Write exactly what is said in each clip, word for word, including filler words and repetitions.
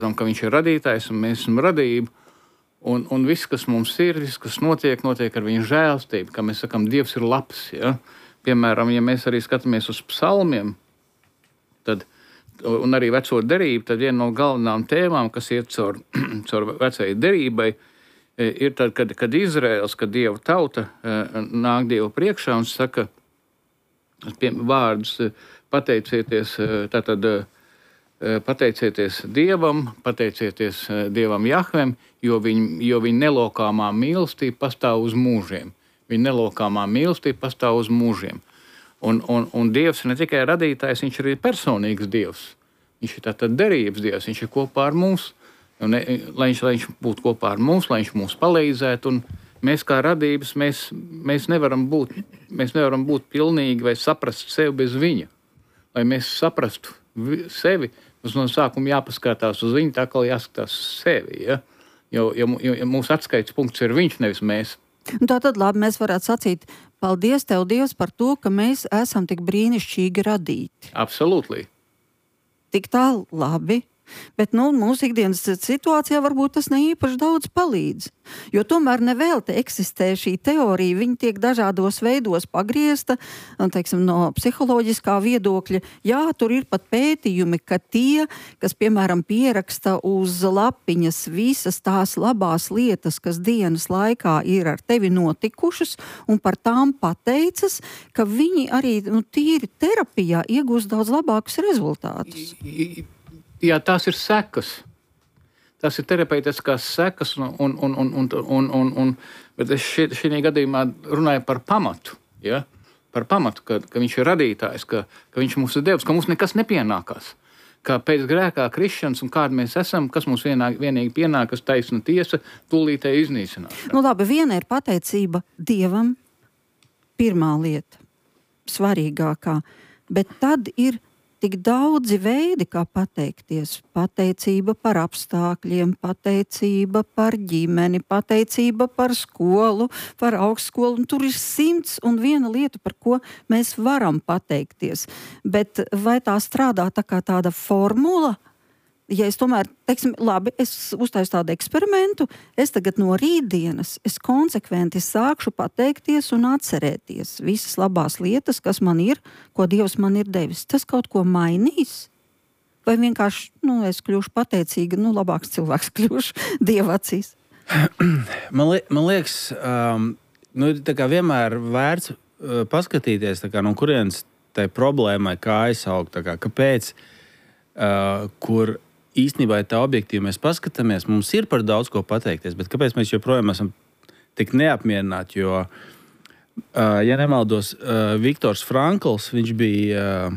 ka viņš ir radītājs un mēs esam radība. Un, un viss, kas mums ir, viss, kas notiek, notiek ar viņa žēlstību. Kā mēs sakām, Dievs ir labs. Ja? Piemēram, ja mēs arī skatāmies uz psalmiem, tad, un arī veco derību, tad viena no galvenām tēmām, kas iet caur, caur vecajai derībai, ir tad, kad, kad Izraels, kad Dieva tauta nāk Dievu priekšā un saka vārdus pateicieties, tātad pateicieties Dievam, pateicieties Dievam Jahvem, jo viņa jo viņ nelokāmā mīlestība pastāv uz mūžiem. Viņa nelokāmā mīlestība pastāv uz mūžiem. Un, un, un Dievs ir ne tikai radītājs, viņš ir arī personīgs Dievs. Viņš ir tātad derības Dievs, viņš ir kopā ar mums. Un, lai, viņš, lai viņš būtu kopā ar mums, lai viņš mums palīdzētu. Un mēs kā radības, mēs, mēs, nevaram būt, mēs nevaram būt pilnīgi vai saprast sevi bez viņa. Lai mēs saprastu sevi, mums no sākuma jāpaskatās uz viņu, tā kā jāskatās uz sevi. Ja? Jo, jo, jo mūsu atskaites punkts ir viņš, nevis mēs. Tā tad labi, mēs varētu sacīt, paldies Tev, Dievs, par to, ka mēs esam tik brīnišķīgi radīti. Absolūti. Tik tā labi. Bet nu, mūsu ikdienas situācijā varbūt tas ne īpaši daudz palīdz. Jo tomēr nevēlti eksistē šī teorija, viņa tiek dažādos veidos pagriezta, teiksim, no psiholoģiskā viedokļa. Jā, tur ir pat pētījumi, ka tie, kas, piemēram, pieraksta uz lapiņas visas tās labās lietas, kas dienas laikā ir ar tevi notikušas, un par tām pateicas, ka viņi arī nu, tīri terapijā iegūst daudz labākus rezultātus. I, i, Jā, tās ir sekas. Tās ir terapeitiskās sekas, un, un, un, un, un, un, un, un, bet es šī, šī gadījumā runāju par pamatu. Ja? Par pamatu, ka, ka viņš ir radītājs, ka, ka viņš mums ir Dievs, ka mums nekas nepienākās. Kā pēc grēkā krišanas un kādi mēs esam, kas mums vienā, vienīgi pienākas taisna tiesa, tūlītē iznīcināšana. Nu labi, viena ir pateicība Dievam, pirmā lieta, svarīgākā, bet tad ir tik daudzi veidi, kā pateikties. Pateicība par apstākļiem, pateicība par ģimeni, pateicība par skolu, par augstskolu. Un tur ir simts un viena lieta, par ko mēs varam pateikties. Bet vai tā strādā tā kā tāda formula? Ja es tomēr, teiksim, labi, es uztaisu tādu eksperimentu, es tagad no rītdienas, es konsekventi sākšu pateikties un atcerēties visas labās lietas, kas man ir, ko Dievs man ir devis. Tas kaut ko mainīs? Vai vienkārši, nu, es kļūšu pateicīga, nu, labāks cilvēks kļūšu Dieva acīs? Man, li, man liekas, um, nu, tā kā vienmēr vērts uh, paskatīties, tā kā, no kurienes tai problēmai kā aizsaukt, tā kā, kāpēc, uh, kur īstenībā, ja tā objektīvi mēs paskatāmies, mums ir par daudz ko pateikties, bet kāpēc mēs joprojām esam tik neapmierināti, jo, uh, ja nemaldos, uh, Viktors Frankls, viņš bija uh,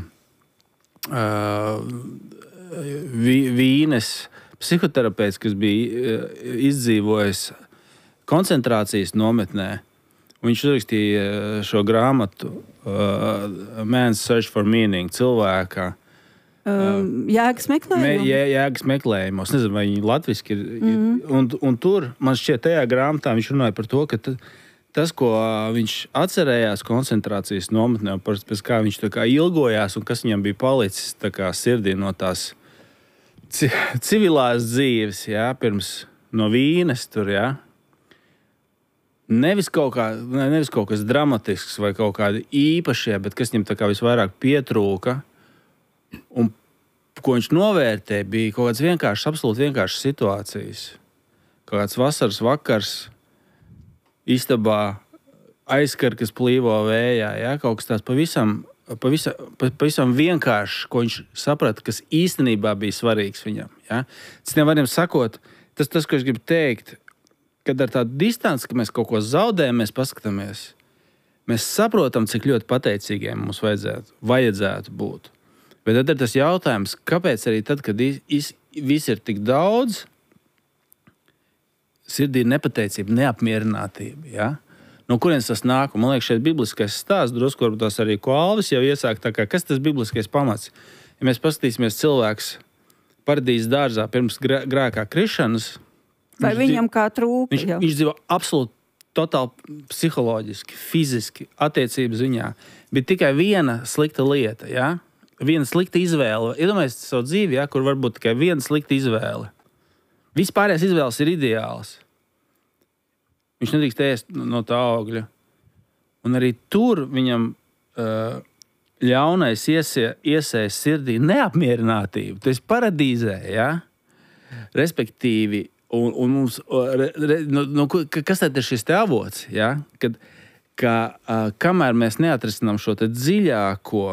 uh, Vīnes psihoterapeits, kas bija uh, izdzīvojis koncentrācijas nometnē. Viņš uzrakstīja šo grāmatu uh, Man's Search for Meaning, cilvēka Um, jēgas meklējumos. Jā, jēgas meklējumos. Nezinu, vai viņi latviski ir. Mm-hmm. Un, un tur, man šķiet, tajā grāmatā viņš runāja par to, ka t, tas, ko viņš atcerējās koncentrācijas nometnē, pēc kā viņš tā kā ilgojās un kas viņam bija palicis tā kā sirdī no tās ci, civilās dzīves, jā, pirms no Vīnes tur, jā. Nevis kaut, kā, nevis kaut kas dramatisks vai kaut kādi īpašie, bet kas viņam tā kā visvairāk pietrūka. Un ko viņš novērtē, bija kaut kāds vienkāršs, absolūti vienkāršs situācijas. Kaut kāds vasaras vakars istabā aizkar, kas plīvo vējā. Ja? Kaut kas tāds pavisam, pavisam, pavisam vienkāršs, ko viņš saprata, kas īstenībā bija svarīgs viņam. Ja? Citiem vārdiem sakot, tas, tas, ko es gribu teikt, kad ar tādu distanci, ka mēs kaut ko zaudējam, mēs paskatāmies. Mēs saprotam, cik ļoti pateicīgiem mums vajadzētu, vajadzētu būt. Bet tad ir tas jautājums, kāpēc arī tad, kad viss ir tik daudz, sirdī ir nepateicība, neapmierinātība. Ja? No kurienes tas nāk? Man liekas, šeit bibliskais stāsts, drusku varbūt tās arī, ko Alvis jau iesāk, tā kā, kas tas bibliskais pamats? Ja mēs paskatīsimies cilvēks paradīzes dārzā pirms grēkā krišanas, vai viņam kā trūka? Viņš, viņš dzīvo absolūti totāli psiholoģiski, fiziski, attiecības ziņā. Bija tikai viena slikta lieta, ja? Viena slikta izvēle. Iedomājieties savu dzīvi, ja, kur varbūt tikai viena slikta izvēle. Vispārējās izvēles ir ideāls. Viņš nedrīkst ēst no tā augļa. Un arī tur viņam uh, ļaunais iesie, iesēs sirdī neapmierinātību. Tu esi paradīzē, ja? Respektīvi, un, un mums, re, re, nu, nu, kas tad ir šis te avots? Ja? Kad, ka, uh, kamēr mēs neatrisinām šo te dziļāko,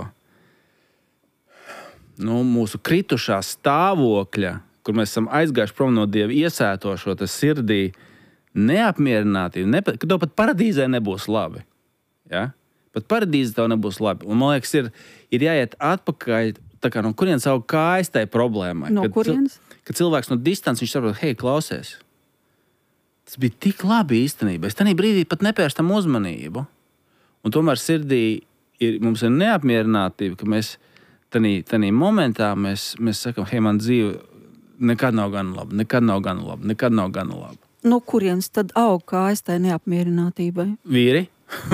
nu, mūsu kritušā stāvokļa, kur mēs esam aizgājuši prom no Dieva iesēto šo te sirdī neapmierinātību, nepa, ka tev pat paradīzē nebūs labi. Ja? Pat paradīze tev nebūs labi. Un, man liekas, ir, ir jāiet atpakaļ, tā kā no kurienes savu kājas tai problēmai. No kad, kurienes? Kad cilvēks no distances, viņš saprot, hei, klausies. Tas bija tik labi īstenībā. Es tajā brīdī pat nepērstam uzmanību. Un tomēr sirdī ir, mums ir neapmierinātība, ka mēs tajā momentā mēs, mēs sakam, hei, man dzīve nekad nav gana laba, nekad nav gana laba, nekad nav gana laba. No kurienes tad aug kājas tai neapmierinātībai? Vīri?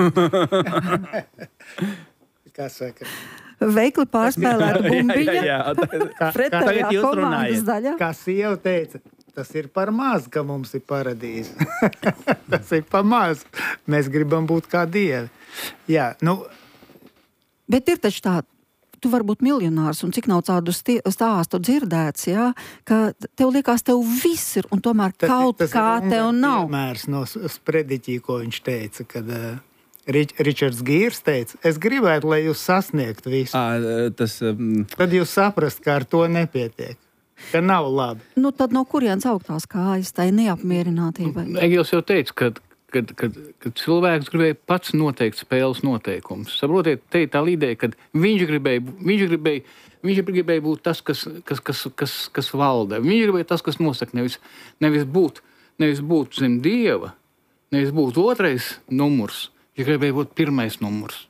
Kā saka? Veikli pārspēlēta bumbiņa. jā, jā, jā. Pretējā komandas daļā. Kā sieva teica, tas ir par maz, ka mums ir paradīze. Tas ir par maz. Mēs gribam būt kā dievi. Jā, nu... Bet ir taču tā, tu vari būt miljonārs, un cik nav tādu sti- stāstu dzirdēts, jā, ka tev liekas, tev viss ir, un tomēr Tas, kaut tas kā ir tev nav. piemērs no sprediķī, ko viņš teica, kad uh, Rič, Ričards Gīrs teica, es gribētu, lai jūs sasniegtu visu. À, tas, um, Tad jūs saprast, ka ar to nepietiek, ka nav labi. Nu, tad no kurienes augtās kājas tai neapmierinātībai? Egils jau teica, ka Kad, kad, kad cilvēks gribēja pats noteikt spēles noteikumus. Saprotiet, te ir tā ideja, ka viņš gribēja, viņš gribēja, viņš gribēja būt tas, kas, kas, kas, kas, kas valda. Viņš gribēja tas, kas nosaka, nevis, nevis būt, nevis būt zem Dieva, nevis būt otrais numurs. Viņš gribēja būt pirmais numurs.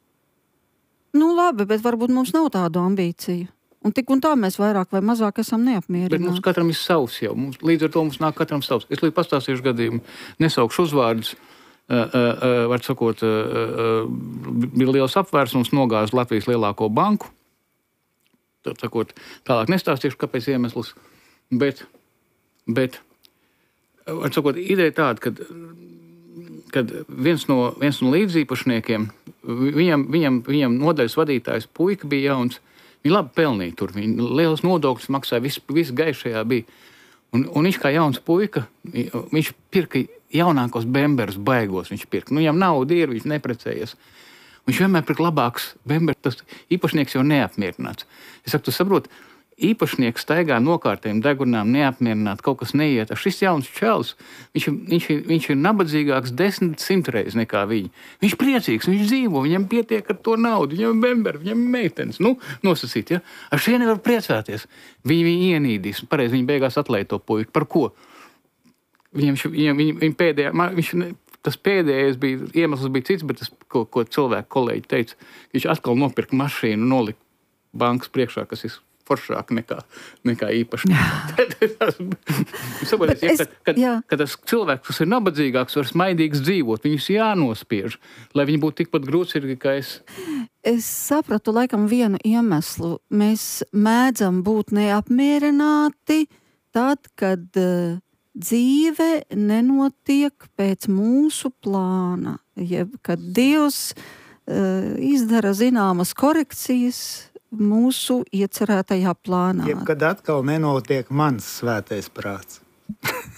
Nu, labi, bet varbūt mums nav tādu ambīciju. Un tik un tā mēs vairāk vai mazāk esam Bet mums neapmierināti. katram ir savs jau. Mums, līdz ar to mums nāk katram savs. Es līdz pastāstīšu gadījumu, nesaukšu uzvārdus. Uh, uh, uh, var sakot, uh, uh, bija liels apvērsums, nogāza Latvijas lielāko banku. Tad, sakot, tālāk nestāstīšu, kāpēc iemesls. Bet, bet var sakot, ideja tāda, kad, kad viens no, viens no līdzīpašniekiem, viņam, viņam, viņam nodaļas vadītājs puika bija jauns. Viņi labi pelnīja tur, viņi liels nodokļus maksāja, viss, viss gaišajā bija. Un, un viņš kā jauns puika, viņš pirka jaunākos bemberus baigos, viņš pirka. Nu, viņam nauda ir, viņš neprecējies. Viņš vienmēr pirka labāks bemberus, tas īpašnieks jau neapmierināts. Es saku, tu saproti, īpašnieks staigā nokārtējiem degunām, neapmierināt, kaut kas neiet. Šis jauns čels, viņš, viņš, viņš ir nabadzīgāks desmit simt reizes nekā viņi. Viņš priecīgs, viņš dzīvo, viņam pietiek ar to naudu, viņam ir bemberi, viņam ir meitenes. Nu, nosacīt, ja? Ar šie nevar priecāties. Viņi viņu ienīdīs, un pareizi viņi beigās atlaid to puiku. Par ko? Viņam, viņam, viņam, viņam pēdējā, man, viņš, tas pēdējais bija, iemesls bija cits, bet tas, ko, ko cilvēku kolēģi teica, viņš atkal nopirka mašīnu, nolika bankas priekšā, kas ir foršāk nekā, nekā īpašnieks. Saprotiet, ja, kad, kad, kad tas cilvēks, kas ir nabadzīgāks, var smaidīgs dzīvot, viņus jānospiež, lai viņi būtu tikpat grūtsirdīgi kā es. Es sapratu laikam vienu iemeslu. Mēs mēdzam būt neapmierināti tad, kad uh, dzīve nenotiek pēc mūsu plāna. Jeb, kad Dievs uh, izdara zināmas korekcijas mūsu iecerētajā plānā. Jeb, kad atkal nenotiek mans svētais prāts.